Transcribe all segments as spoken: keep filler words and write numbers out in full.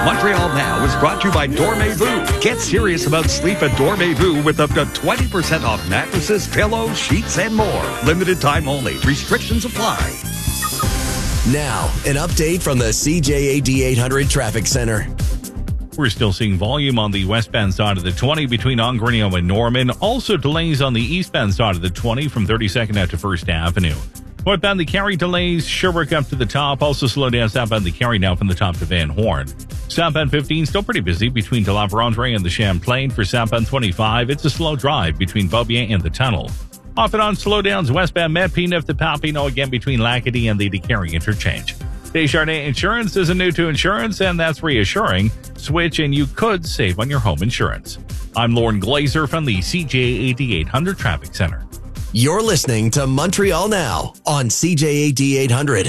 Montreal Now is brought to you by Dormez-vous. Get serious about sleep at Dormez-vous with up to twenty percent off mattresses, pillows, sheets, and more. Limited time only. Restrictions apply. Now, an update from the C J A D eight hundred Traffic Center. We're still seeing volume on the westbound side of the twenty between Ongrenio and Norman. Also delays on the eastbound side of the twenty from thirty-second out to First Avenue. Northbound the Carry delays, Sherbrooke up to the top. Also slow down southbound the Carry now from the top to Van Horn. Southbound fifteen still pretty busy between De La Vérendrye and the Champlain. For southbound twenty-five, it's a slow drive between Beaubien and the tunnel. Off and on slowdowns westbound Mappy to Papineau again between Lacadie and the Carry interchange. Desjardins Insurance isn't new to insurance, and that's reassuring. Switch and you could save on your home insurance. I'm Lauren Glazer from the C J A D eight hundred Traffic Center. You're listening to Montreal Now on C J A D eight hundred.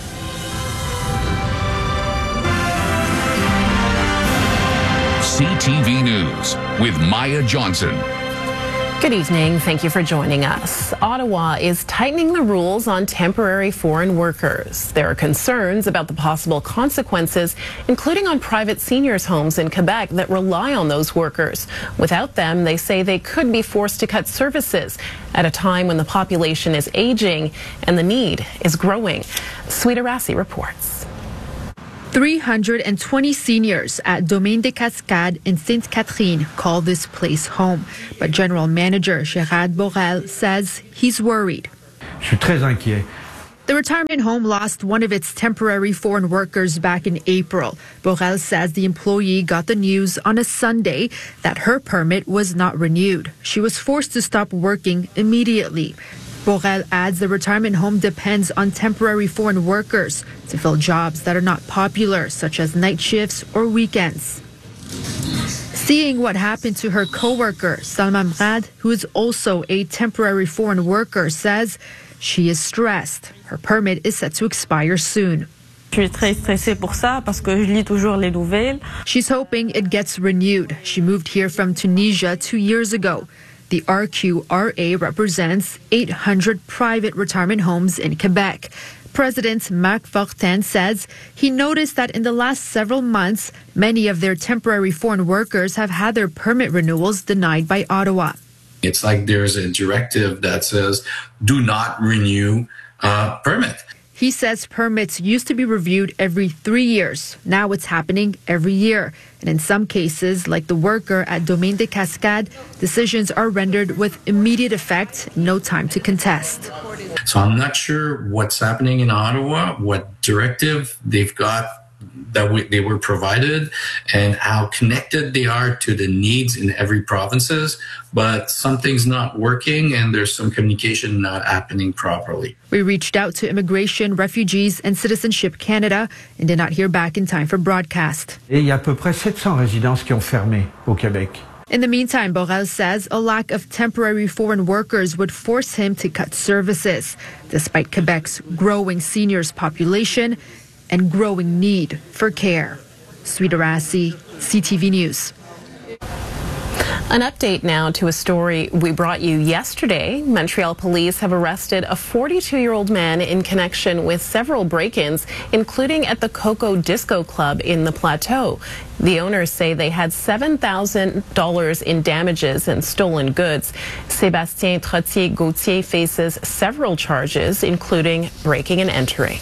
C T V News with Maya Johnson. Good evening. Thank you for joining us. Ottawa is tightening the rules on temporary foreign workers. There are concerns about the possible consequences, including on private seniors' homes in Quebec that rely on those workers. Without them, they say they could be forced to cut services at a time when the population is aging and the need is growing. Sweeta Rassi reports. three hundred twenty seniors at Domaine des Cascades in Sainte Catherine call this place home. But General Manager Gérard Borel says he's worried. Je suis très inquiet. The retirement home lost one of its temporary foreign workers back in April. Borel says the employee got the news on a Sunday that her permit was not renewed. She was forced to stop working immediately. Borel adds the retirement home depends on temporary foreign workers to fill jobs that are not popular, such as night shifts or weekends. Seeing what happened to her co-worker, Salma Mrad, who is also a temporary foreign worker, says she is stressed. Her permit is set to expire soon. Je suis très stressée pour ça parce que je lis toujours les nouvelles. She's hoping it gets renewed. She moved here from Tunisia two years ago. The R Q R A represents eight hundred private retirement homes in Quebec. President Marc Fortin says he noticed that in the last several months, many of their temporary foreign workers have had their permit renewals denied by Ottawa. It's like there's a directive that says, do not renew a permit. He says permits used to be reviewed every three years. Now it's happening every year. And in some cases, like the worker at Domaine des Cascades, decisions are rendered with immediate effect, no time to contest. So I'm not sure what's happening in Ottawa, what directive they've got that we, they were provided, and how connected they are to the needs in every provinces, but something's not working and there's some communication not happening properly. We reached out to Immigration, Refugees and Citizenship Canada and did not hear back in time for broadcast. Et il y a à peu près sept cents résidences qui ont fermé au Québec. In the meantime, Borel says a lack of temporary foreign workers would force him to cut services, despite Quebec's growing seniors population and growing need for care. Sweeta Rassi, C T V News. An update now to a story we brought you yesterday. Montreal police have arrested a forty-two-year-old man in connection with several break-ins, including at the Coco Disco Club in the Plateau. The owners say they had seven thousand dollars in damages and stolen goods. Sébastien Trottier-Gauthier faces several charges, including breaking and entering.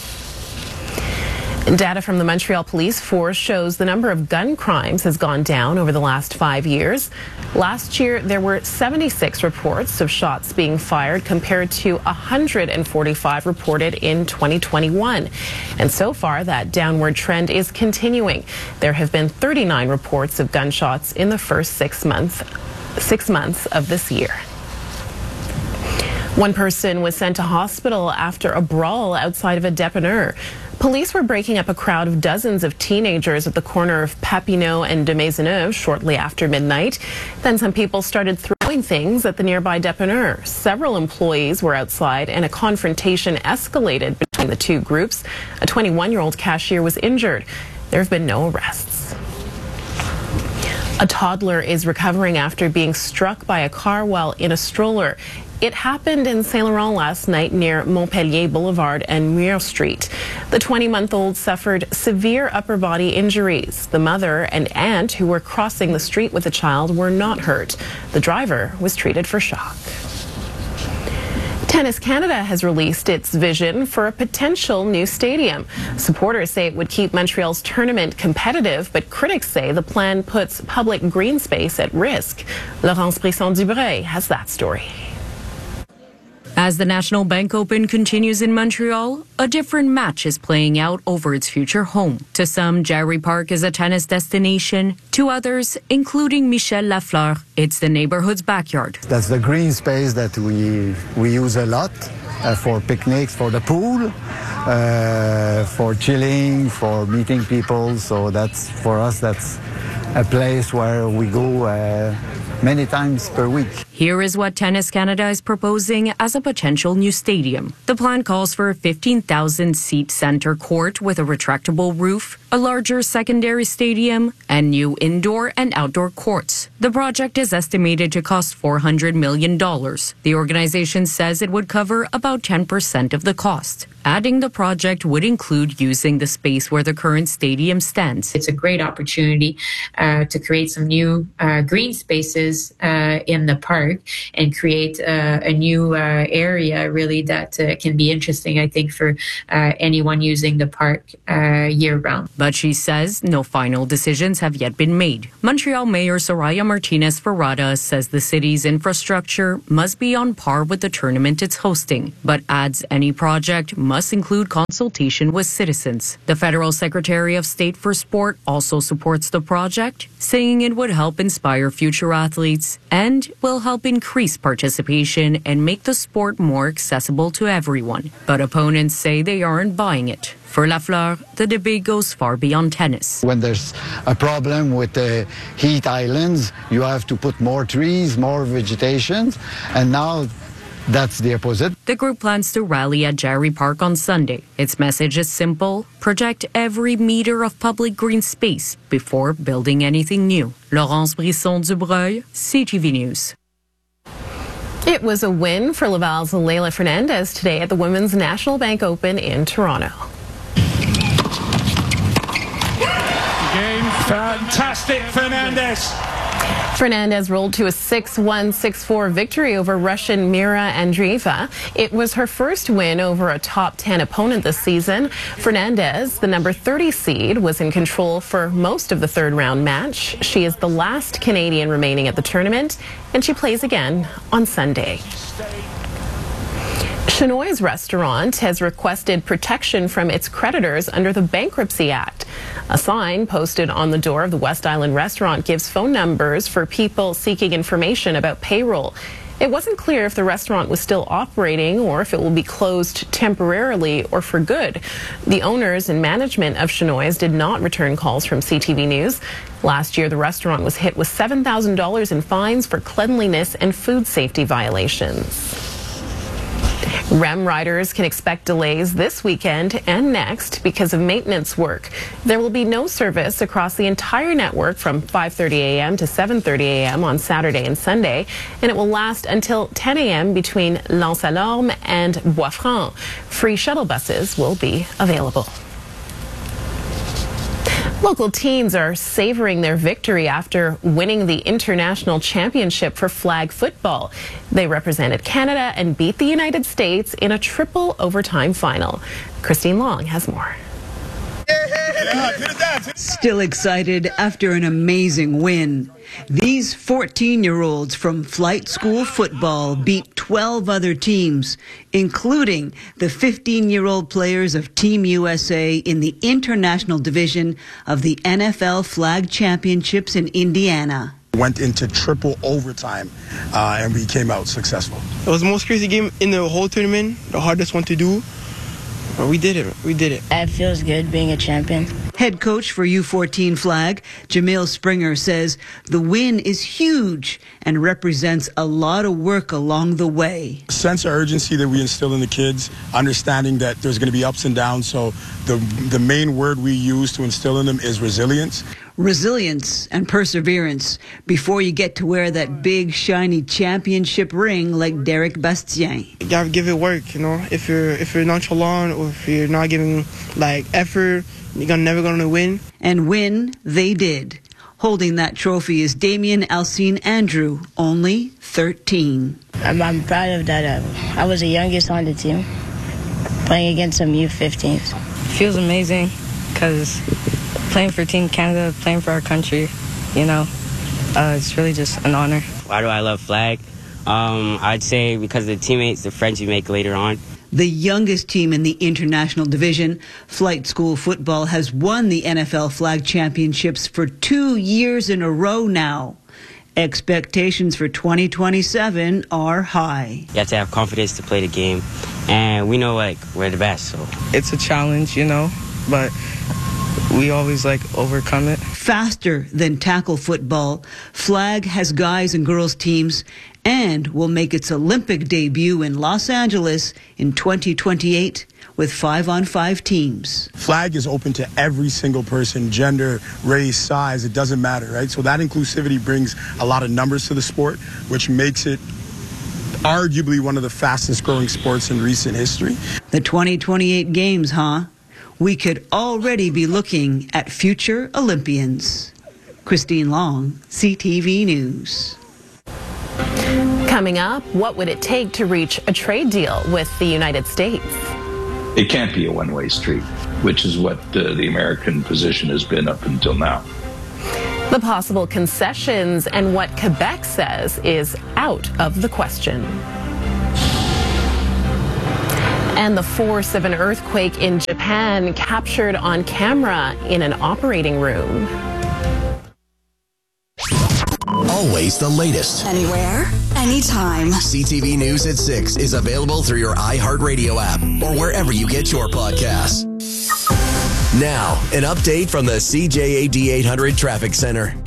Data from the Montreal Police Force shows the number of gun crimes has gone down over the last five years. Last year, there were seventy-six reports of shots being fired compared to one hundred forty-five reported in twenty twenty-one. And so far, that downward trend is continuing. There have been thirty-nine reports of gunshots in the first six months, six months of this year. One person was sent to hospital after a brawl outside of a dépanneur. Police were breaking up a crowd of dozens of teenagers at the corner of Papineau and de Maisonneuve shortly after midnight. Then some people started throwing things at the nearby dépanneur. Several employees were outside and a confrontation escalated between the two groups. A twenty-one-year-old cashier was injured. There have been no arrests. A toddler is recovering after being struck by a car while in a stroller. It happened in Saint Laurent last night near Montpellier Boulevard and Muir Street. The twenty-month-old suffered severe upper body injuries. The mother and aunt who were crossing the street with the child were not hurt. The driver was treated for shock. Tennis Canada has released its vision for a potential new stadium. Supporters say it would keep Montreal's tournament competitive, but critics say the plan puts public green space at risk. Laurence Brisson-Dubreuil has that story. As the National Bank Open continues in Montreal, a different match is playing out over its future home. To some, Jarry Park is a tennis destination. To others, including Michel Lafleur, it's the neighborhood's backyard. That's the green space that we we use a lot uh, for picnics, for the pool, uh, for chilling, for meeting people. So that's, for us, that's a place where we go uh, many times per week. Here is what Tennis Canada is proposing as a potential new stadium. The plan calls for a fifteen thousand seat center court with a retractable roof, a larger secondary stadium, and new indoor and outdoor courts. The project is estimated to cost four hundred million dollars. The organization says it would cover about ten percent of the cost. Adding the project would include using the space where the current stadium stands. It's a great opportunity uh, to create some new uh, green spaces uh, in the park and create uh, a new uh, area really that uh, can be interesting, I think, for uh, anyone using the park uh, year-round. But she says no final decisions have yet been made. Montreal Mayor Soraya Martinez Ferrada says the city's infrastructure must be on par with the tournament it's hosting, but adds any project must include consultation with citizens. The Federal Secretary of State for Sport also supports the project, saying it would help inspire future athletes and will help increase participation and make the sport more accessible to everyone. But opponents say they aren't buying it. For Lafleur, the debate goes far beyond tennis. When there's a problem with the heat islands, you have to put more trees, more vegetation, and now that's the opposite. The group plans to rally at Jarry Park on Sunday. Its message is simple: protect every meter of public green space before building anything new. Laurence Brisson-Dubreuil, C T V News. It was a win for Laval's Leylah Fernandez today at the Women's National Bank Open in Toronto. Game fantastic, Fernandez. Fernandez rolled to a six one, six four victory over Russian Mira Andreeva. It was her first win over a top ten opponent this season. Fernandez, the number thirty seed, was in control for most of the third round match. She is the last Canadian remaining at the tournament, and she plays again on Sunday. Chenoy's restaurant has requested protection from its creditors under the Bankruptcy Act. A sign posted on the door of the West Island restaurant gives phone numbers for people seeking information about payroll. It wasn't clear if the restaurant was still operating or if it will be closed temporarily or for good. The owners and management of Chenoy's did not return calls from C T V News. Last year, the restaurant was hit with seven thousand dollars in fines for cleanliness and food safety violations. R E M riders can expect delays this weekend and next because of maintenance work. There will be no service across the entire network from five thirty a m to seven thirty a m on Saturday and Sunday, and it will last until ten a m between L'Anse-à-Lorme and Bois-Franc. Free shuttle buses will be available. Local teams are savoring their victory after winning the international championship for flag football. They represented Canada and beat the United States in a triple overtime final. Christine Long has more. Still excited after an amazing win. These fourteen-year-olds from Flight School Football beat twelve other teams, including the fifteen-year-old players of Team U S A in the international division of the N F L Flag Championships in Indiana. Went into triple overtime, uh, and we came out successful. It was the most crazy game in the whole tournament, the hardest one to do. But we did it. We did it. It feels good being a champion. Head coach for U fourteen flag, Jamil Springer, says the win is huge and represents a lot of work along the way. Sense of urgency that we instill in the kids, understanding that there's going to be ups and downs. So the the main word we use to instill in them is resilience. Resilience and perseverance before you get to wear that big, shiny championship ring like Derek Bastien. You gotta give it work, you know. If you're if you're nonchalant or if you're not giving like effort, you're never gonna win. And win they did. Holding that trophy is Damien Alcine Andrew, only thirteen. I'm, I'm proud of that. Uh, I was the youngest on the team, playing against some U fifteens. Feels amazing because playing for Team Canada, playing for our country, you know, uh, it's really just an honor. Why do I love flag? Um, I'd say because of the teammates, the friends you make later on. The youngest team in the international division, Flight School Football, has won the N F L Flag Championships for two years in a row now. Expectations for twenty twenty-seven are high. You have to have confidence to play the game, and we know like we're the best. So it's a challenge, you know, but we always like overcome it. Faster than tackle football, flag has guys and girls teams and will make its Olympic debut in Los Angeles in twenty twenty-eight with five on five teams. Flag is open to every single person, gender, race, size, it doesn't matter, right? So that inclusivity brings a lot of numbers to the sport, which makes it arguably one of the fastest growing sports in recent history. The twenty twenty-eight games, huh? We could already be looking at future Olympians. Christine Long, C T V News. Coming up, what would it take to reach a trade deal with the United States? It can't be a one-way street, which is what uh, the American position has been up until now. The possible concessions and what Quebec says is out of the question. And the force of an earthquake in Japan captured on camera in an operating room. Always the latest. Anywhere, anytime. C T V News at six is available through your iHeartRadio app or wherever you get your podcasts. Now, an update from the C J A D eight hundred Traffic Center.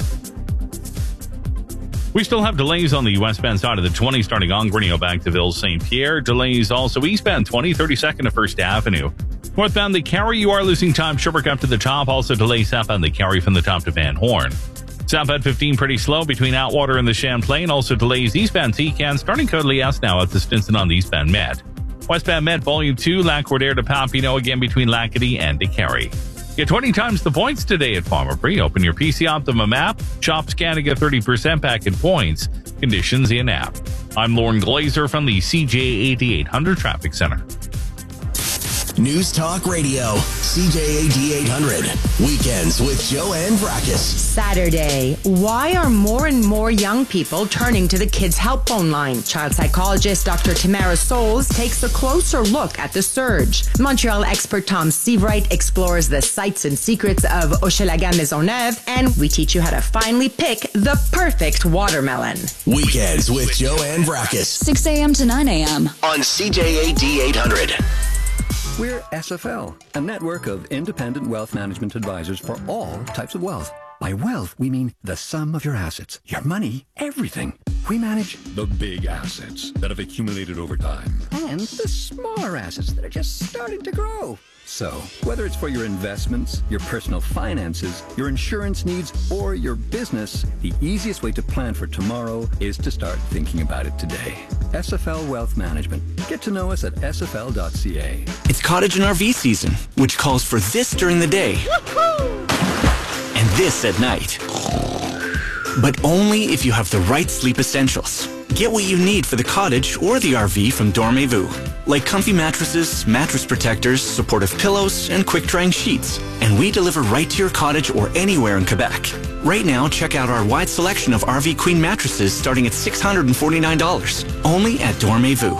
We still have delays on the westbound side of the twenty starting on Grinio back to Ville Saint Pierre. Delays also eastbound twenty, thirty-second to First Avenue. Northbound the Carry, you are losing time. Sherbrooke up to the top. Also delays southbound the Carry from the top to Van Horn. Southbound fifteen pretty slow between Atwater and the Champlain. Also delays eastbound T-Can starting Codeley S now at the Stinson on the eastbound Met. Westbound Met Volume two, Lac-Cordaire to Papineau again between Lackady and DeCarry. Get twenty times the points today at Farmer Free. Open your P C Optimum app, shop, scan to get thirty percent back in points. Conditions in app. I'm Lauren Glazer from the C J A D eight hundred Traffic Center. News Talk Radio, C J A D eight hundred. Weekends with Joanne Vrackus. Saturday. Why are more and more young people turning to the Kids Help Phone line? Child psychologist Doctor Tamara Souls takes a closer look at the surge. Montreal expert Tom Seavright explores the sights and secrets of Hochelaga Maisonneuve, and we teach you how to finally pick the perfect watermelon. Weekends with Joanne Vrackus. six a.m. to nine a.m. on C J A D eight hundred. We're S F L, a network of independent wealth management advisors for all types of wealth. By wealth, we mean the sum of your assets, your money, everything. We manage the big assets that have accumulated over time and the smaller assets that are just starting to grow. So, whether it's for your investments, your personal finances, your insurance needs, or your business, the easiest way to plan for tomorrow is to start thinking about it today. S F L Wealth Management. Get to know us at S F L dot C A. It's cottage and R V season, which calls for this during the day and this at night. But only if you have the right sleep essentials. Get what you need for the cottage or the R V from Dormez-vous, like comfy mattresses, mattress protectors, supportive pillows, and quick-drying sheets. And we deliver right to your cottage or anywhere in Quebec. Right now, check out our wide selection of R V Queen mattresses starting at six hundred forty-nine dollars, only at Dormez-vous.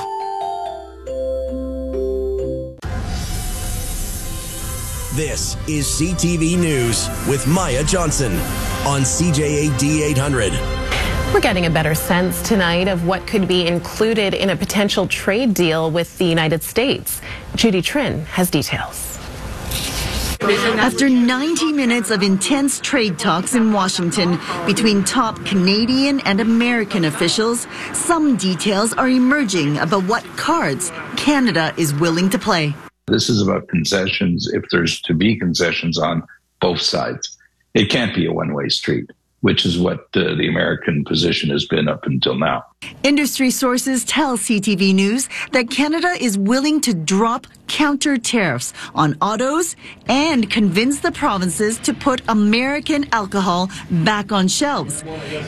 This is C T V News with Maya Johnson on C J A D eight hundred. We're getting a better sense tonight of what could be included in a potential trade deal with the United States. Judy Trin has details. After ninety minutes of intense trade talks in Washington between top Canadian and American officials, some details are emerging about what cards Canada is willing to play. This is about concessions, if there's to be concessions on both sides. It can't be a one-way street, which is what uh, the American position has been up until now. Industry sources tell C T V News that Canada is willing to drop counter tariffs on autos and convince the provinces to put American alcohol back on shelves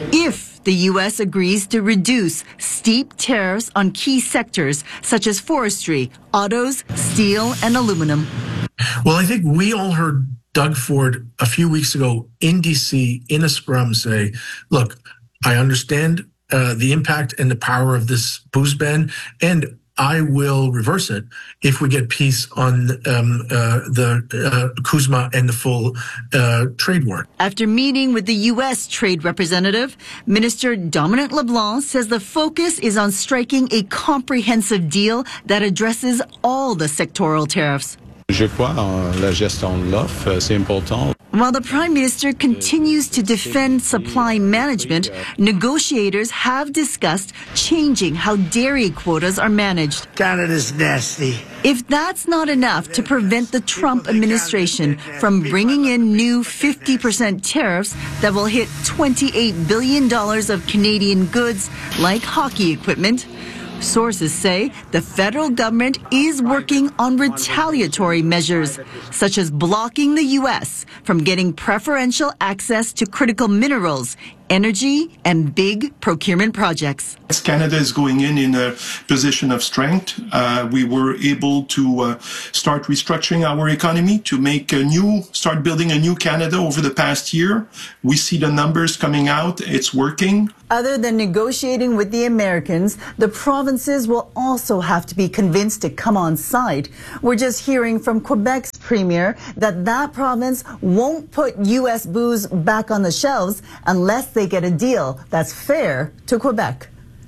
if the U S agrees to reduce steep tariffs on key sectors such as forestry, autos, steel, and aluminum. Well, I think we all heard Doug Ford a few weeks ago in D C in a scrum say, look, I understand uh, the impact and the power of this booze ban, and I will reverse it if we get peace on um, uh, the uh, CUSMA and the full uh, trade war. After meeting with the U S trade representative, Minister Dominic LeBlanc says the focus is on striking a comprehensive deal that addresses all the sectoral tariffs. Je crois en la gestion de l'offre, c'est important. While the Prime Minister continues to defend supply management, negotiators have discussed changing how dairy quotas are managed. Canada's nasty. If that's not enough to prevent the Trump administration from bringing in new fifty percent tariffs that will hit twenty-eight billion dollars of Canadian goods like hockey equipment, sources say the federal government is working on retaliatory measures, such as blocking the U S from getting preferential access to critical minerals, energy, and big procurement projects. Canada is going in in a position of strength. Uh, we were able to uh, start restructuring our economy to make a new, start building a new Canada over the past year. We see the numbers coming out. It's working. Other than negotiating with the Americans, the provinces will also have to be convinced to come on side. We're just hearing from Quebec's premier that that province won't put U S booze back on the shelves unless they get a deal that's fair to Quebec.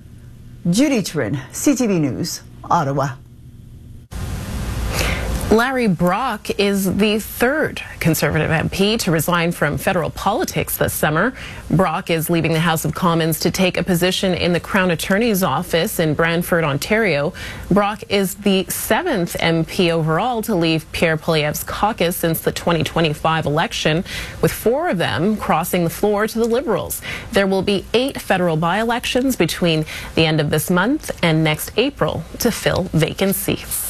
Judy Turin, C T V News, Ottawa. Larry Brock is the third Conservative M P to resign from federal politics this summer. Brock is leaving the House of Commons to take a position in the Crown Attorney's office in Brantford, Ontario. Brock is the seventh M P overall to leave Pierre Poilievre's caucus since the twenty twenty-five election, with four of them crossing the floor to the Liberals. There will be eight federal by-elections between the end of this month and next April to fill vacant seats.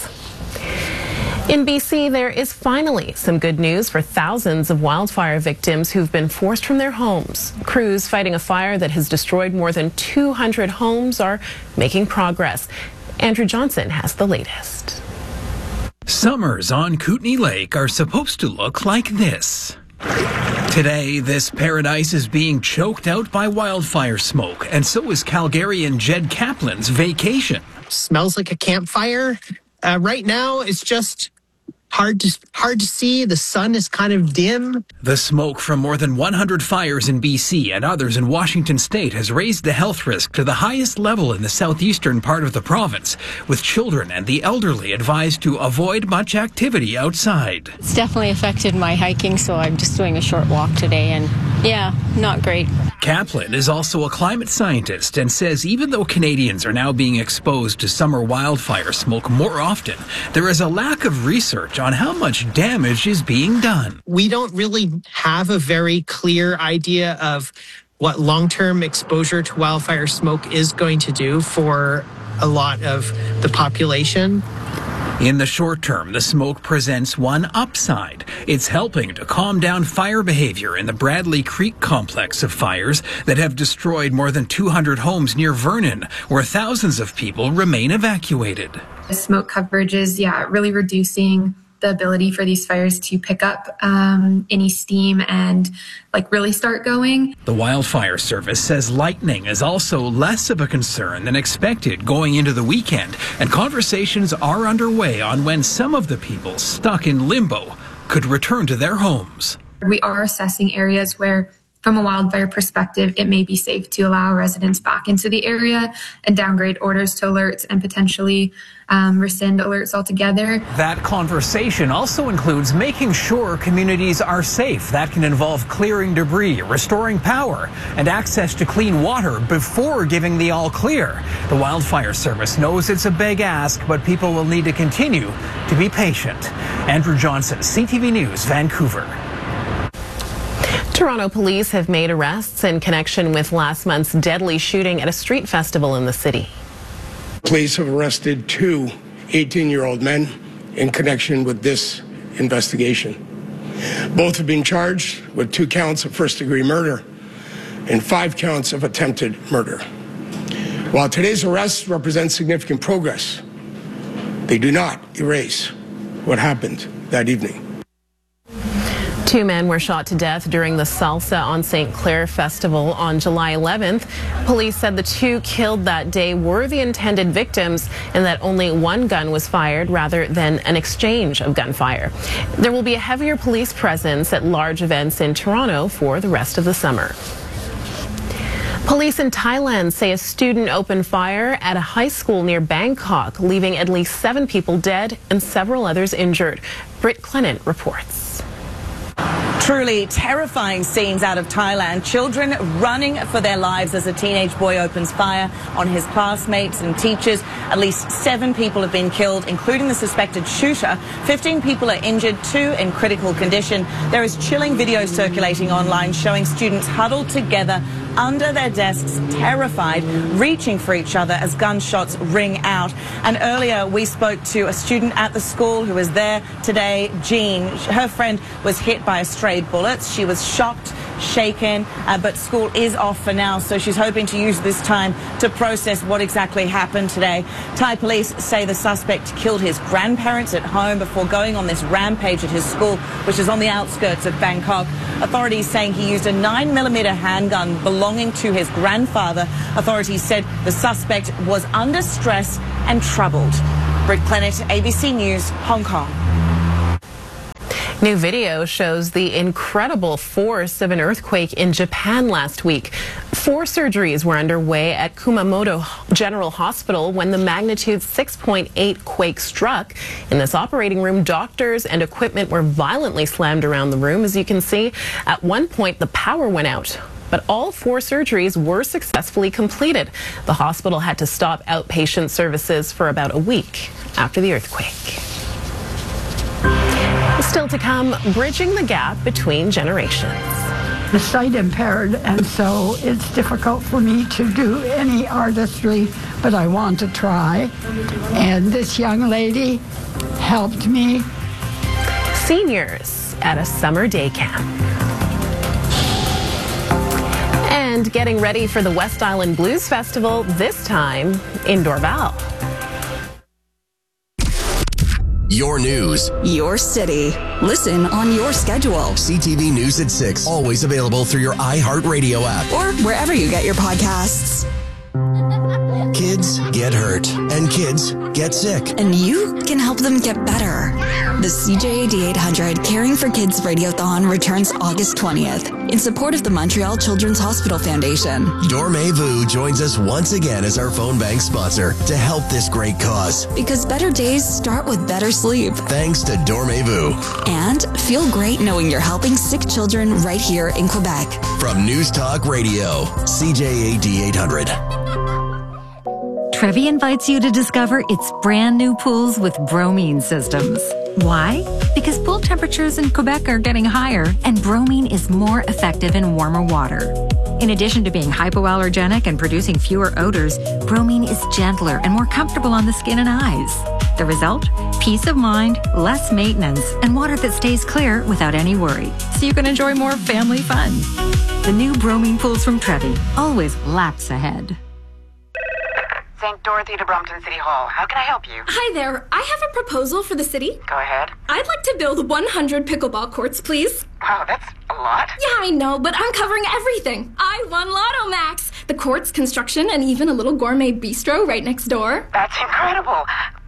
In B C, there is finally some good news for thousands of wildfire victims who've been forced from their homes. Crews fighting a fire that has destroyed more than two hundred homes are making progress. Andrew Johnson has the latest. Summers on Kootenay Lake are supposed to look like this. Today, this paradise is being choked out by wildfire smoke, and so is Calgarian Jed Kaplan's vacation. Smells like a campfire. Uh, right now, it's just hard to hard to see. The sun is kind of dim. The smoke from more than one hundred fires in B C and others in Washington state has raised the health risk to the highest level in the southeastern part of the province, with children and the elderly advised to avoid much activity outside. It's definitely affected my hiking, so I'm just doing a short walk today, and yeah, not great. Kaplan is also a climate scientist and says even though Canadians are now being exposed to summer wildfire smoke more often, there is a lack of research on how much damage is being done. We don't really have a very clear idea of what long-term exposure to wildfire smoke is going to do for a lot of the population. In the short term, the smoke presents one upside. It's helping to calm down fire behavior in the Bradley Creek complex of fires that have destroyed more than two hundred homes near Vernon, where thousands of people remain evacuated. The smoke coverage is, yeah, really reducing the ability for these fires to pick up um, any steam and like really start going. The Wildfire Service says lightning is also less of a concern than expected going into the weekend, and conversations are underway on when some of the people stuck in limbo could return to their homes. We are assessing areas where from a wildfire perspective, it may be safe to allow residents back into the area and downgrade orders to alerts and potentially um, rescind alerts altogether. That conversation also includes making sure communities are safe. That can involve clearing debris, restoring power, and access to clean water before giving the all clear. The Wildfire Service knows it's a big ask, but people will need to continue to be patient. Andrew Johnson, C T V News, Vancouver. Toronto police have made arrests in connection with last month's deadly shooting at a street festival in the city. Police have arrested two eighteen-year-old men in connection with this investigation. Both have been charged with two counts of first-degree murder and five counts of attempted murder. While today's arrests represent significant progress, they do not erase what happened that evening. Two men were shot to death during the Salsa on Saint Clair Festival on July eleventh. Police said the two killed that day were the intended victims and that only one gun was fired rather than an exchange of gunfire. There will be a heavier police presence at large events in Toronto for the rest of the summer. Police in Thailand say a student opened fire at a high school near Bangkok, leaving at least seven people dead and several others injured. Britt Clement reports. Truly terrifying scenes out of Thailand. Children running for their lives as a teenage boy opens fire on his classmates and teachers. At least seven people have been killed, including the suspected shooter. Fifteen people are injured, two in critical condition. There is chilling video circulating online showing students huddled together under their desks, terrified, reaching for each other as gunshots ring out. And earlier we spoke to a student at the school who was there today, Jean. Her friend was hit by a stray bullet. She was shocked, shaken, uh, but school is off for now, so she's hoping to use this time to process what exactly happened today. Thai police say the suspect killed his grandparents at home before going on this rampage at his school, which is on the outskirts of Bangkok. Authorities saying he used a nine millimeter handgun belonging to his grandfather. Authorities said the suspect was under stress and troubled. Britt Clement, A B C News, Hong Kong. New video shows the incredible force of an earthquake in Japan last week. Four surgeries were underway at Kumamoto General Hospital when the magnitude six point eight quake struck. In this operating room, doctors and equipment were violently slammed around the room. As you can see, at one point the power went out. But all four surgeries were successfully completed. The hospital had to stop outpatient services for about a week after the earthquake. Still to come, bridging the gap between generations. I'm sight impaired, and so it's difficult for me to do any artistry, but I want to try. And this young lady helped me. Seniors at a summer day camp. And getting ready for the West Island Blues Festival, this time in Dorval. Your news. Your city. Listen on your schedule. C T V News at six. Always available through your iHeartRadio app. Or wherever you get your podcasts. Kids get hurt and kids get sick. And you can help them get better. The C J A D eight hundred Caring for Kids Radiothon returns August twentieth in support of the Montreal Children's Hospital Foundation. Dormez-vous joins us once again as our phone bank sponsor to help this great cause. Because better days start with better sleep. Thanks to Dormez-vous. And feel great knowing you're helping sick children right here in Quebec. From News Talk Radio, C J A D eight hundred. Trevi invites you to discover its brand new pools with bromine systems. Why? Because pool temperatures in Quebec are getting higher, and bromine is more effective in warmer water. In addition to being hypoallergenic and producing fewer odors, bromine is gentler and more comfortable on the skin and eyes. The result? Peace of mind, less maintenance, and water that stays clear without any worry. So you can enjoy more family fun. The new bromine pools from Trevi, always laps ahead. Saint Dorothy to Brompton City Hall. How can I help you? Hi there. I have a proposal for the city. Go ahead. I'd like to build one hundred pickleball courts, please. Wow, that's a lot. Yeah, I know, but I'm covering everything. I won Lotto Max. The courts, construction, and even a little gourmet bistro right next door. That's incredible. But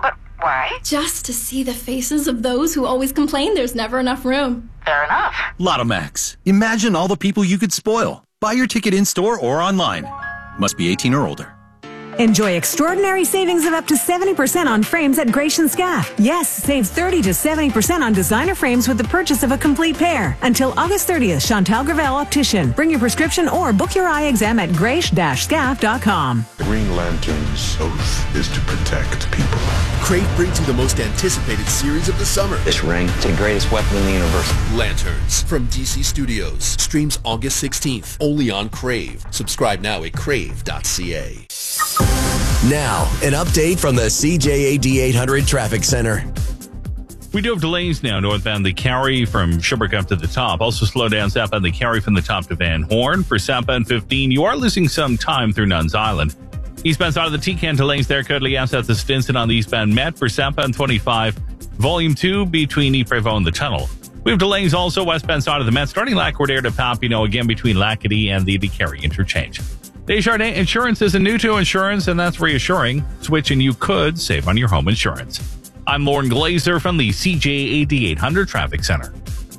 Why? Just to see the faces of those who always complain there's never enough room. Fair enough. Lotto Max. Imagine all the people you could spoil. Buy your ticket in-store or online. Must be eighteen or older. Enjoy extraordinary savings of up to seventy percent on frames at Gratian Scaff. Yes, save thirty to seventy percent on designer frames with the purchase of a complete pair. Until August thirtieth, Chantal Gravel Optician. Bring your prescription or book your eye exam at grace dash scaff dot com. The Green Lantern's oath is to protect people. Crave brings you the most anticipated series of the summer. This ring, it's the greatest weapon in the universe. Lanterns from D C Studios. Streams August sixteenth, only on Crave. Subscribe now at crave dot c a. Now, an update from the C J A D eight hundred Traffic Center. We do have delays now northbound the Carry from Sherbrooke up to the top. Also slow down southbound the Carry from the top to Van Horn. For southbound fifteen, you are losing some time through Nuns Island. Eastbound side of the T-Can delays there. Courtly Ave south of Stinson on the eastbound Met. For southbound twenty-five, volume two between Ypres and the tunnel. We have delays also westbound side of the Met, starting Lac-Courtier to Papineau, again between Lac-Qui and the Carry interchange. Desjardins Insurance isn't new to insurance, and that's reassuring. Switch and you could save on your home insurance. I'm Lauren Glazer from the C J A D eight hundred Traffic Center.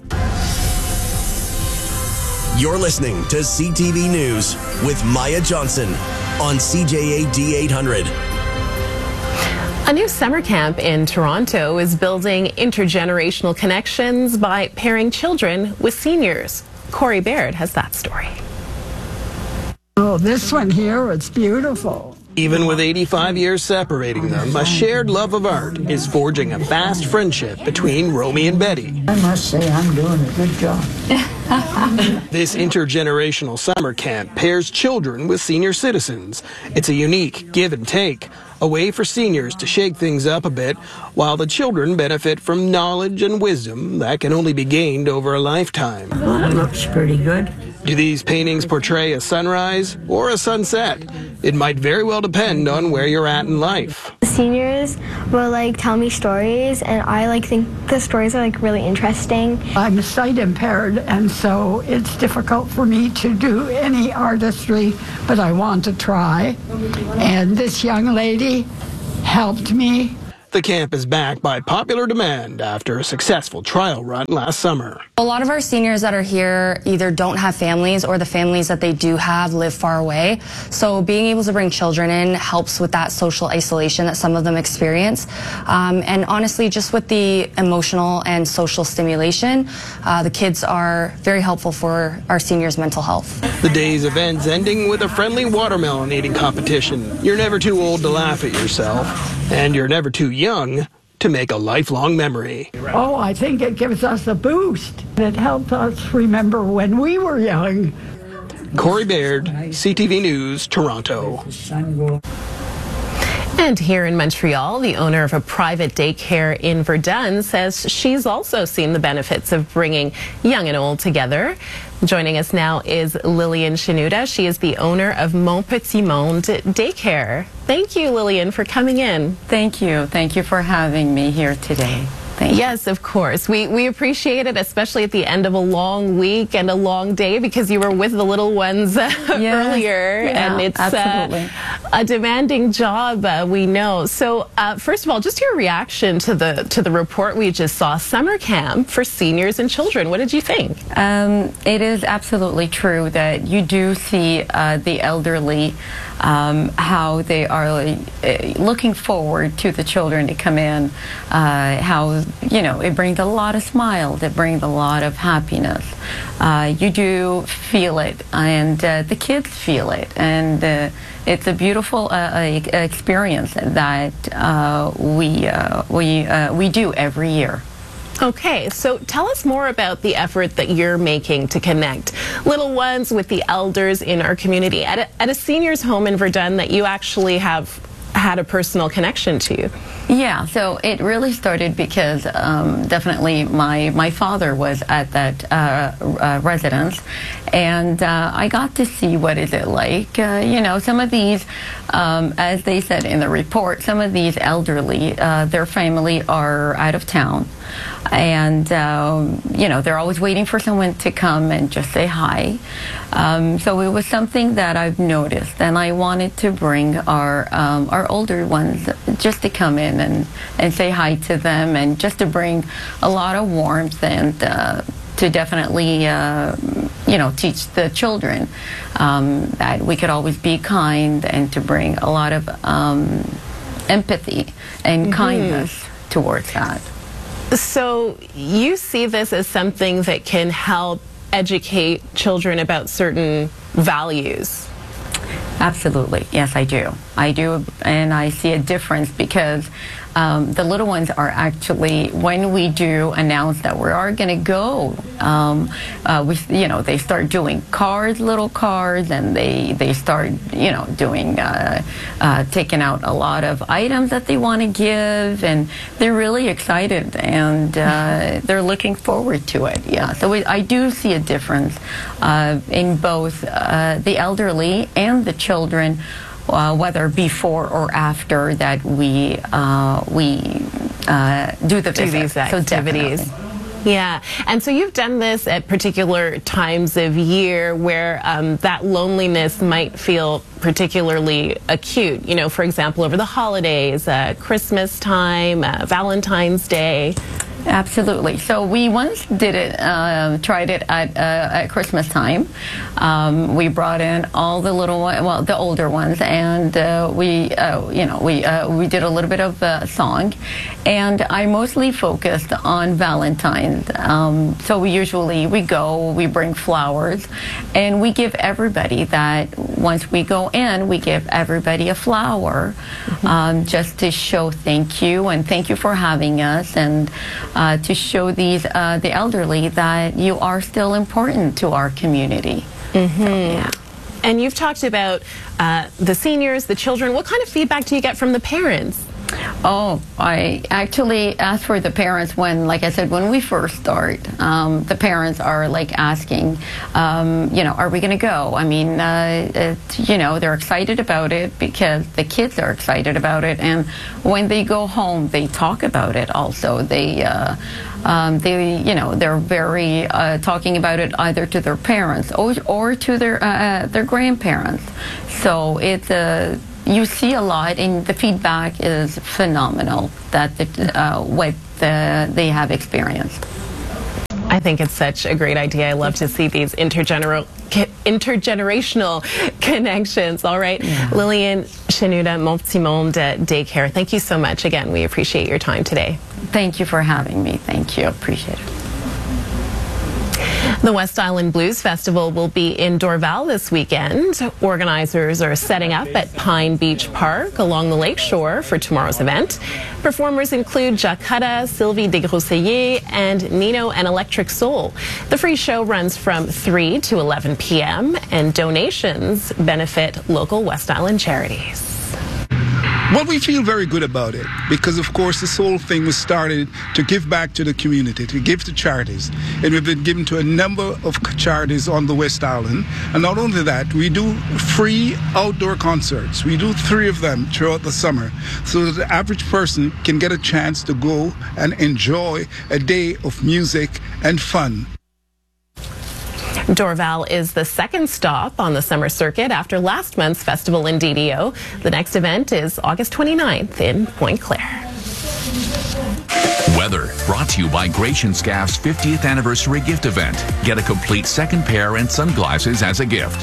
You're listening to C T V News with Maya Johnson on C J A D eight hundred. A new summer camp in Toronto is building intergenerational connections by pairing children with seniors. Corey Baird has that story. Oh, this one here, it's beautiful. Even with eighty-five years separating them, a shared love of art is forging a fast friendship between Romy and Betty. I must say I'm doing a good job. This intergenerational summer camp pairs children with senior citizens. It's a unique give and take, a way for seniors to shake things up a bit, while the children benefit from knowledge and wisdom that can only be gained over a lifetime. Well, that looks pretty good. Do these paintings portray a sunrise or a sunset? It might very well depend on where you're at in life. The seniors will like tell me stories, and I like think the stories are like really interesting. I'm sight impaired, and so it's difficult for me to do any artistry, but I want to try. And this young lady helped me. The camp is backed by popular demand after a successful trial run last summer. A lot of our seniors that are here either don't have families, or the families that they do have live far away. So being able to bring children in helps with that social isolation that some of them experience. Um, and honestly, just with the emotional and social stimulation, uh, the kids are very helpful for our seniors' mental health. The day's events ending with a friendly watermelon eating competition. You're never too old to laugh at yourself, and you're never too young young to make a lifelong memory. Oh, I think it gives us a boost. It helps us remember when we were young. Corey Baird, C T V News, Toronto. And here in Montreal, the owner of a private daycare in Verdun says she's also seen the benefits of bringing young and old together. Joining us now is Lillian Shanuda. She is the owner of Mon Petit Monde Daycare. Thank you, Lillian, for coming in. Thank you. Thank you for having me here today. Thank yes, you. Of course. We we appreciate it, especially at the end of a long week and a long day, because you were with the little ones uh, yes. earlier, yeah, and it's absolutely. Uh, a demanding job, uh, we know. So, uh, first of all, just your reaction to the to the report we just saw, summer camp for seniors and children. What did you think? Um, it is absolutely true that you do see uh, the elderly, um, how they are uh, looking forward to the children to come in, uh, how you know, it brings a lot of smiles, it brings a lot of happiness. Uh, you do feel it, and uh, the kids feel it, and uh, it's a beautiful uh, experience that uh, we, uh, we, uh, we do every year. Okay, so tell us more about the effort that you're making to connect little ones with the elders in our community. At a, at a seniors home in Verdun that you actually have had a personal connection to. Yeah, so it really started because um, definitely my my father was at that uh, uh, residence, and uh, I got to see what is it like. Uh, you know, some of these, um, as they said in the report, some of these elderly, uh, their family are out of town. and um, you know, they're always waiting for someone to come and just say hi. Um, so it was something that I've noticed, and I wanted to bring our um, our older ones just to come in and, and say hi to them, and just to bring a lot of warmth, and uh, to definitely uh, you know, teach the children um, that we could always be kind, and to bring a lot of um, empathy and mm-hmm. kindness towards that. So you see this as something that can help educate children about certain values? Absolutely. Yes, I do. I do, and I see a difference because um, the little ones are actually, when we do announce that we are going to go, um, uh, we, you know, they start doing cards, little cards, and they, they start, you know, doing, uh, uh, taking out a lot of items that they want to give, and they're really excited, and uh, they're looking forward to it. Yeah, so we, I do see a difference uh, in both uh, the elderly and the children, uh, whether before or after that we uh, we uh, do the do visit. these activities. So yeah, and so you've done this at particular times of year where um, that loneliness might feel particularly acute. You know, for example, over the holidays, uh, Christmas time, uh, Valentine's Day. Absolutely. So we once did it, uh, tried it at, uh, at Christmas time. Um, we brought in all the little ones, well, the older ones, and uh, we, uh, you know, we uh, we did a little bit of uh, song, and I mostly focused on Valentine's. Um, so we usually we go, we bring flowers, and we give everybody that. Once we go in, we give everybody a flower, mm-hmm. um, just to show thank you and thank you for having us, and uh, to show these uh, the elderly that you are still important to our community. Mm-hmm. So, yeah. And you've talked about uh, the seniors, the children. What kind of feedback do you get from the parents? Oh, I actually asked for the parents when, like I said, when we first start, um, the parents are like asking, um, you know, are we going to go? I mean, uh, it, you know, they're excited about it because the kids are excited about it. And when they go home, they talk about it also. They, uh, um, they, you know, they're very uh, talking about it either to their parents or, or to their, uh, their grandparents. So it's a... Uh, You see a lot, and the feedback is phenomenal that the, uh, what the, they have experienced. I think it's such a great idea. I love to see these intergener intergenerational connections. All right, yeah. Lillian Chenuda, Mon Petit Monde Daycare, thank you so much. Again, we appreciate your time today. Thank you for having me. Thank you. Appreciate it. The West Island Blues Festival will be in Dorval this weekend. Organizers are setting up at Pine Beach Park along the lakeshore for tomorrow's event. Performers include Jacques Hutta, Sylvie Desgrosseilliers, and Nino and Electric Soul. The free show runs from three to eleven p m and donations benefit local West Island charities. Well, we feel very good about it because, of course, this whole thing was started to give back to the community, to give to charities. And we've been given to a number of charities on the West Island. And not only that, we do free outdoor concerts. We do three of them throughout the summer so that the average person can get a chance to go and enjoy a day of music and fun. Dorval is the second stop on the summer circuit after last month's festival in D D O. The next event is August twenty-ninth in Pointe Claire. Weather brought to you by Gratian Scaff's fiftieth anniversary gift event. Get a complete second pair and sunglasses as a gift.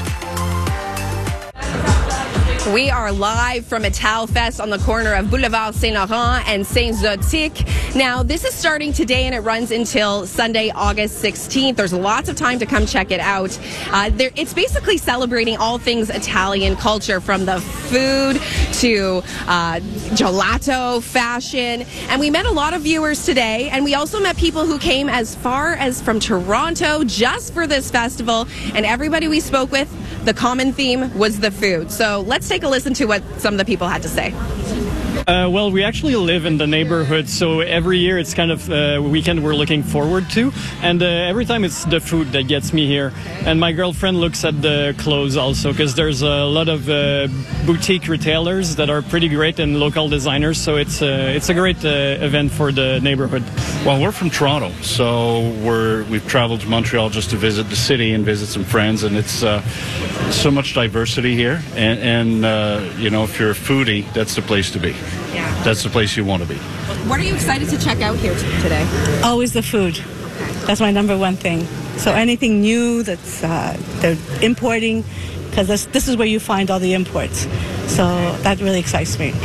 We are live from Ital Fest on the corner of Boulevard Saint-Laurent and Saint-Zotique. Now, this is starting today and it runs until Sunday, August sixteenth. There's lots of time to come check it out. Uh, there, it's basically celebrating all things Italian culture, from the food to uh, gelato, fashion. And we met a lot of viewers today, and we also met people who came as far as from Toronto just for this festival. And everybody we spoke with, the common theme was the food. So let's take a listen to what some of the people had to say. Uh, well, we actually live in the neighborhood, so every year it's kind of a weekend we're looking forward to. And uh, every time it's the food that gets me here. And my girlfriend looks at the clothes also, because there's a lot of uh, boutique retailers that are pretty great and local designers. So it's, uh, it's a great uh, event for the neighborhood. Well, we're from Toronto, so we're, we've traveled to Montreal just to visit the city and visit some friends. And it's uh, so much diversity here. And, and uh, you know, if you're a foodie, that's the place to be. Yeah. That's the place you want to be. What are you excited to check out here t- today? Always the food. Okay. That's my number one thing. So anything new that's uh, they're importing, because this, this is where you find all the imports. So that really excites me.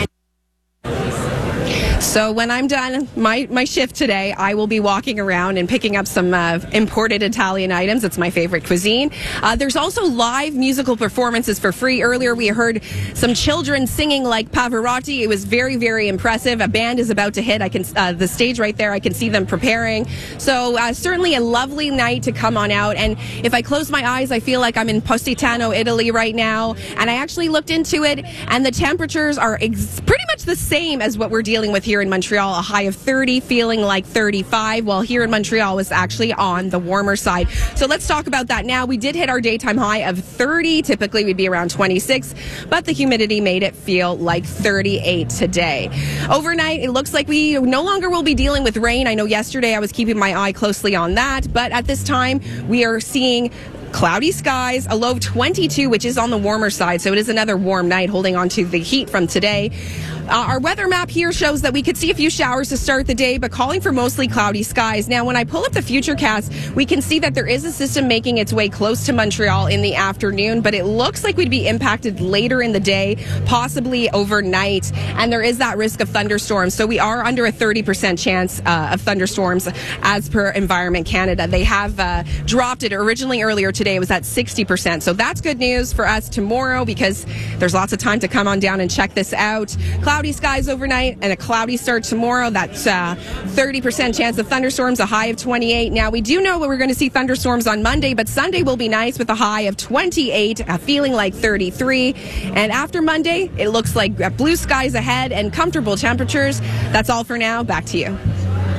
So when I'm done my, my shift today, I will be walking around and picking up some uh, imported Italian items. It's my favorite cuisine. Uh, there's also live musical performances for free. Earlier we heard some children singing like Pavarotti. It was very, very impressive. A band is about to hit. I can uh, the stage right there. I can see them preparing. So uh, certainly a lovely night to come on out. And if I close my eyes, I feel like I'm in Positano, Italy right now. And I actually looked into it, and the temperatures are ex- pretty much the same as what we're dealing with here in Montreal. A high of thirty, feeling like thirty-five, while here in Montreal was actually on the warmer side. So let's talk about that now. We did hit our daytime high of thirty. Typically we'd be around twenty-six, but the humidity made it feel like thirty-eight today. Overnight, it looks like we no longer will be dealing with rain. I know yesterday I was keeping my eye closely on that, but at this time we are seeing cloudy skies, a low of twenty-two, which is on the warmer side. So it is another warm night, holding on to the heat from today. Uh, our weather map here shows that we could see a few showers to start the day, but calling for mostly cloudy skies. Now, when I pull up the Futurecast, we can see that there is a system making its way close to Montreal in the afternoon, but it looks like we'd be impacted later in the day, possibly overnight, and there is that risk of thunderstorms. So we are under a thirty percent chance uh, of thunderstorms as per Environment Canada. They have uh, dropped it originally earlier today. It was at sixty percent. So that's good news for us tomorrow, because there's lots of time to come on down and check this out. Cloudy skies overnight and a cloudy start tomorrow. That's uh, thirty percent chance of thunderstorms, a high of twenty-eight. Now, we do know we're going to see thunderstorms on Monday, but Sunday will be nice with a high of twenty-eight, a feeling like thirty-three. And after Monday, it looks like blue skies ahead and comfortable temperatures. That's all for now. Back to you.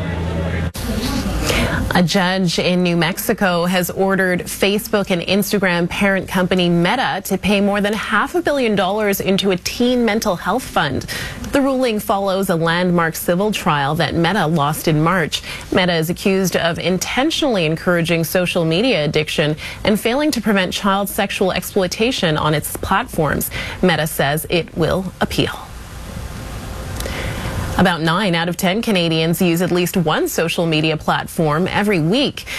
A judge in New Mexico has ordered Facebook and Instagram parent company Meta to pay more than half a billion dollars into a teen mental health fund. The ruling follows a landmark civil trial that Meta lost in March. Meta is accused of intentionally encouraging social media addiction and failing to prevent child sexual exploitation on its platforms. Meta says it will appeal. About nine out of ten Canadians use at least one social media platform every week.